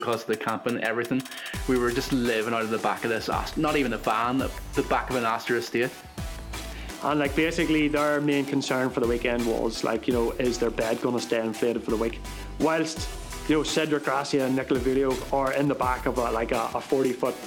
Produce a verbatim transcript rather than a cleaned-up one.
because of the camping, everything. We were just living out of the back of this, not even a van, the back of an Astor estate. And like basically their main concern for the weekend was like, you know, is their bed going to stay inflated for the week? Whilst, you know, Cedric Gracia and Nicola Vilio are in the back of a, like a, a forty foot